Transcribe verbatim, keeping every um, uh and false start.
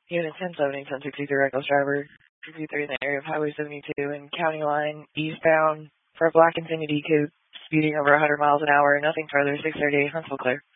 Unit ten seventy, ten sixty-three reckless driver, fifty-three in the area of Highway seventy-two and County Line, eastbound for a black Infiniti coupe, speeding over one hundred miles an hour, nothing further, six thirty-eight, Huntsville clear.